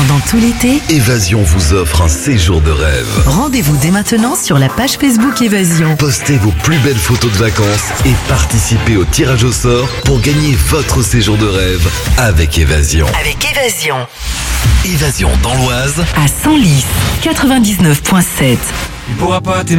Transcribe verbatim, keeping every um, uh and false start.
Pendant tout l'été, Évasion vous offre un séjour de rêve. rendez-vous dès maintenant sur la page Facebook Évasion. Postez vos plus belles photos de vacances et participez au tirage au sort pour gagner votre séjour de rêve avec Évasion. Avec Évasion. Évasion dans l'Oise. À Senlis, quatre-vingt-dix-neuf virgule sept. Il pourra pas t'aimer.